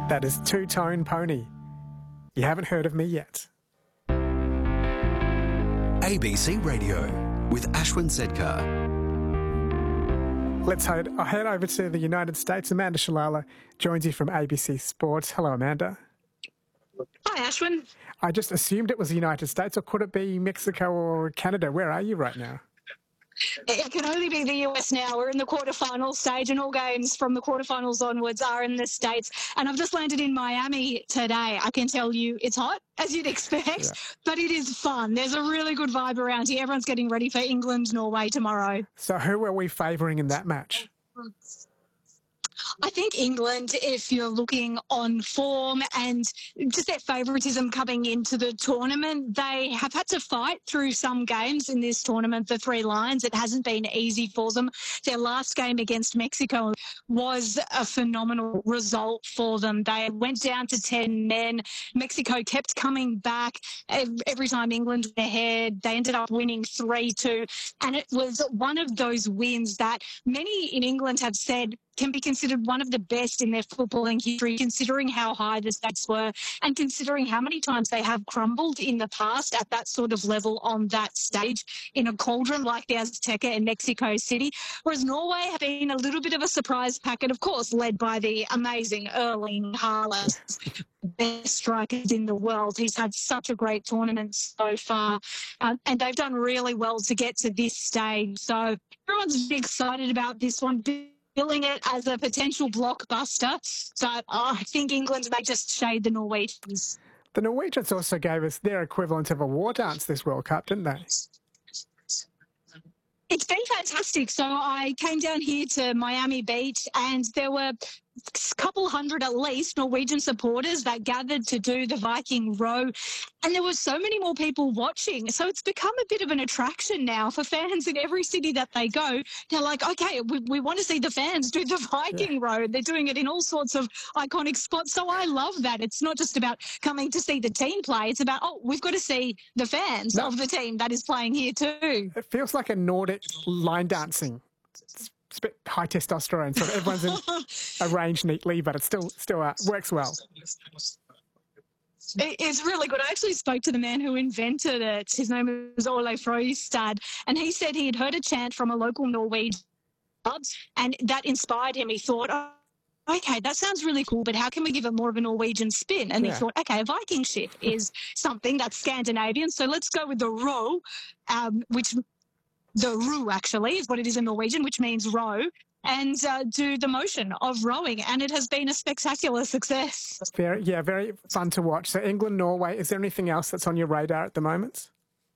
That is Two Tone Pony. You haven't heard of me yet. ABC Radio with Ashwin Sedkar. Let's head over to the United States. Amanda Shalala joins you from ABC Sports. Hello, Amanda. Hi, Ashwin. I just assumed it was the United States, or could it be Mexico or Canada? Where are you right now? It can only be the US now. We're in the quarterfinal stage, and all games from the quarterfinals onwards are in the States. And I've just landed in Miami today. I can tell you it's hot, as you'd expect, but it is fun. There's a really good vibe around here. Everyone's getting ready for England-Norway tomorrow. So who are we favouring in that match? I think England, if you're looking on form and just their favouritism coming into the tournament, they have had to fight through some games in this tournament, the Three Lions. It hasn't been easy for them. Their last game against Mexico was a phenomenal result for them. They went down to 10 men. Mexico kept coming back. Every time England went ahead, they ended up winning 3-2. And it was one of those wins that many in England have said can be considered one of the best in their footballing history, considering how high the stakes were and considering how many times they have crumbled in the past at that sort of level on that stage in a cauldron like the Azteca in Mexico City. Whereas Norway have been a little bit of a surprise packet, of course, led by the amazing Erling Haaland, best strikers in the world. He's had such a great tournament so far, and they've done really well to get to this stage. So everyone's excited about this one, billing it as a potential blockbuster. So I think England may just shade the Norwegians. The Norwegians also gave us their equivalent of a war dance this World Cup, didn't they? It's been fantastic. So I came down here to Miami Beach and there were a couple hundred at least Norwegian supporters that gathered to do the Viking row, and there were so many more people watching. So it's become a bit of an attraction now for fans in every city that they go. They're like, okay, we want to see the fans do the Viking row. They're doing it in all sorts of iconic spots. So I love that. It's not just about coming to see the team play. It's about, we've got to see the fans of the team that is playing here too. It feels like a Nordic line dancing. It's a bit high testosterone, so everyone's arranged neatly, but it still works well. It's really good. I actually spoke to the man who invented it. His name was Ole Frøystad, and he said he had heard a chant from a local Norwegian pub, and that inspired him. He thought, okay, that sounds really cool, but how can we give it more of a Norwegian spin? And he thought, okay, a Viking ship is something that's Scandinavian, so let's go with the row, the ru actually is what it is in Norwegian, which means row, and do the motion of rowing. And it has been a spectacular success. Very fun to watch. So England, Norway, is there anything else that's on your radar at the moment?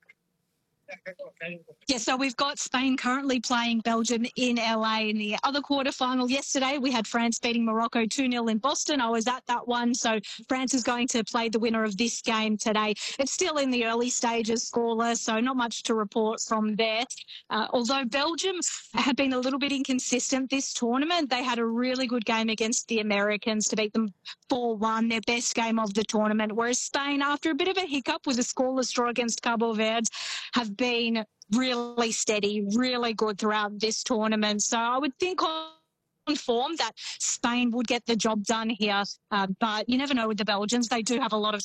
Yeah, so we've got Spain currently playing Belgium in LA in the other quarterfinal. Yesterday, we had France beating Morocco 2-0 in Boston. I was at that one. So France is going to play the winner of this game today. It's still in the early stages, scoreless, so not much to report from there. Although Belgium have been a little bit inconsistent this tournament, they had a really good game against the Americans to beat them 4-1, their best game of the tournament. Whereas Spain, after a bit of a hiccup with a scoreless draw against Cabo Verde, have been really steady, really good throughout this tournament. So I would think on form that Spain would get the job done here. But you never know with the Belgians. They do have a lot of